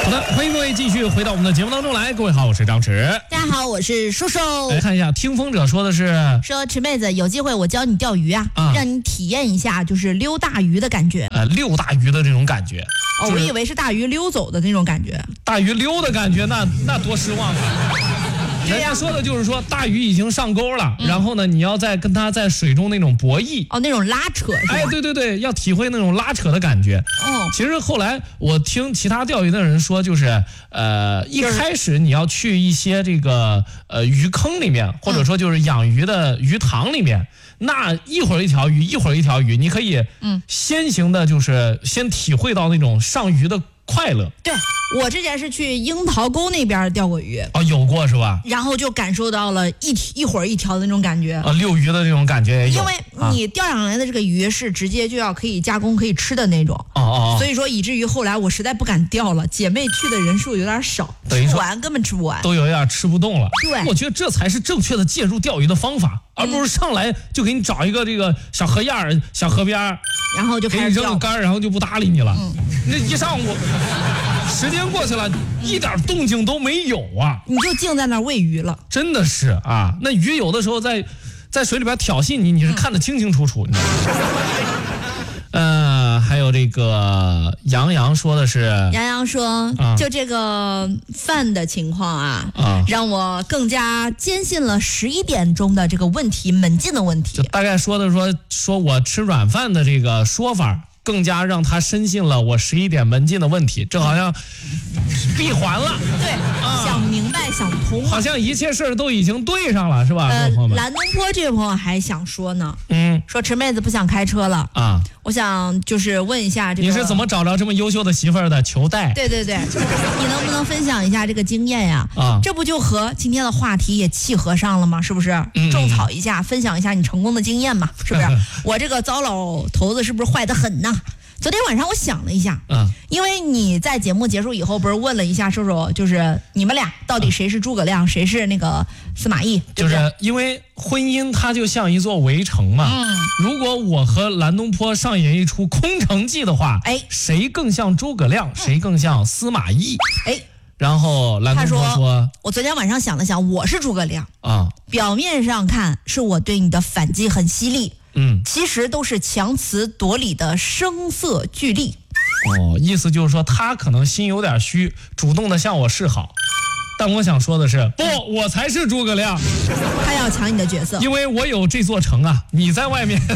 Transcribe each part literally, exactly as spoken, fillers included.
好的，欢迎各位继续回到我们的节目当中来。各位好，我是张弛。 大家好，我是叔叔。 来看一下，听风者说的是说池妹子有机会我教你钓鱼啊，啊让你体验一下就是溜大鱼的感觉。 呃，溜大鱼的这种感觉。 哦，我以为是大鱼溜走的那种感觉。 大鱼溜的感觉，那那多失望啊！人家说的就是说，大鱼已经上钩了，嗯、然后呢，你要再跟它在水中那种博弈， 哦，那种拉扯是吧？ 哎，对对对，要体会那种拉扯的感觉。哦，其实后来我听其他钓鱼的人说，就是呃，一开始你要去一些这个呃鱼坑里面，或者说就是养鱼的鱼塘里面。嗯那一会儿一条鱼，一会儿一条鱼，你可以嗯先行的，就是先体会到那种上鱼的快乐。 对，我之前是去樱桃沟那边钓过鱼， 哦，有过是吧？ 然后就感受到了一一会儿一条的那种感觉啊，遛鱼的那种感觉也有。 因为你钓上来的这个鱼是直接就要可以加工可以吃的那种，哦哦，所以说以至于后来我实在不敢钓了，姐妹去的人数有点少，吃不完根本吃不完， 都有点吃不动了。 对， 我觉得这才是正确的介入钓鱼的方法。而不是上来就给你找一个这个小河沿儿、小河边儿， 然后就开始给你扔个杆，然后就不搭理你了。嗯，那一上午时间过去了，一点动静都没有啊！ 你就静在那儿喂鱼了。 真的是啊，那鱼有的时候在在水里边挑衅你，你是看得清清楚楚，你知道吗？呃，还有这个杨洋说的是， 杨洋说，啊、就这个饭的情况啊，啊，让我更加坚信了十一点钟的这个问题门禁的问题。 就大概说的说说我吃软饭的这个说法，更加让他深信了我十一点门禁的问题。这好像闭环了， 对，啊、想明白想通， 好像一切事儿都已经对上了，是吧？ 呃，蓝东坡这位朋友还想说呢，嗯，说池妹子不想开车了啊。我想就是问一下这个， 你是怎么找着这么优秀的媳妇儿的？求带。 对对对，你能不能分享一下这个经验呀？啊，这不就和今天的话题也契合上了吗？是不是？嗯、种草一下，分享一下你成功的经验嘛？是不是？我这个糟老头子是不是坏得很呢？昨天晚上我想了一下，嗯，因为你在节目结束以后不是问了一下瘦瘦，就是你们俩到底谁是诸葛亮，谁是那个司马懿，对不对？ 就是因为婚姻它就像一座围城嘛，嗯，如果我和蓝东坡上演一出空城计的话，哎，谁更像诸葛亮，谁更像司马懿？哎，然后蓝东坡说，说我昨天晚上想了想，我是诸葛亮啊，表面上看是我对你的反击很犀利。嗯，其实都是强词夺理的声色俱厉。 哦，意思就是说他可能心有点虚，主动的向我示好。但我想说的是，不，我才是诸葛亮。 他要抢你的角色， 因为我有这座城啊，你在外面。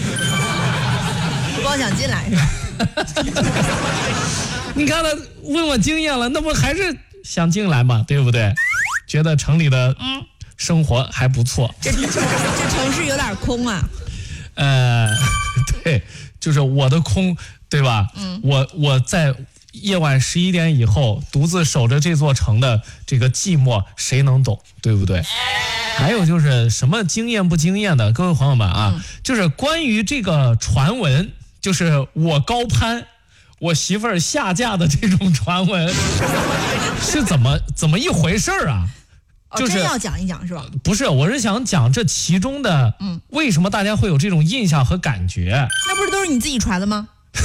不光想进来是吧？ 你看他问我经验了，那不还是想进来嘛，对不对？觉得城里的嗯生活还不错。 这这这城市有点空啊。 呃，对，就是我的空，对吧？嗯，我我在夜晚十一点以后独自守着这座城的这个寂寞，谁能懂，对不对？还有就是什么经验不经验的，各位朋友们啊，嗯、就是关于这个传闻，就是我高攀我媳妇儿下嫁的这种传闻，是怎么怎么一回事啊？ 就是、哦、真要讲一讲是吧？ 不是，我是想讲这其中的，嗯，为什么大家会有这种印象和感觉？ 那不是都是你自己传的吗？这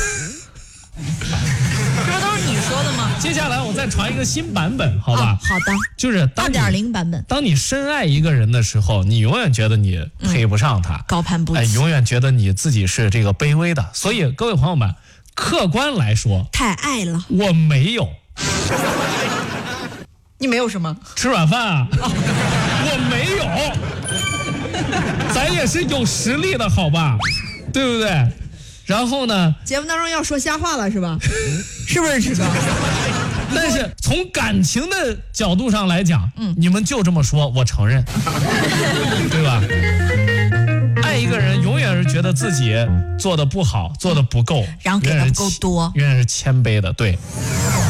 不都是你说的吗？ 接下来我再传一个新版本，好吧？ 哦、好的， 就是二点零版本。 当你深爱一个人的时候，你永远觉得你配不上他，嗯、 高攀不起， 哎，永远觉得你自己是这个卑微的。所以各位朋友们，客观来说， 太爱了， 我没有。 你没有什么吃软饭啊？哦、我没有，咱也是有实力的，好吧？对不对？然后呢？ 节目当中要说瞎话了是吧？是不是志哥？ 但是从感情的角度上来讲，嗯，你们就这么说，我承认，对吧？爱一个人，永远是觉得自己做的不好，做的不够， 然后给的不够多， 永远是谦卑的，对。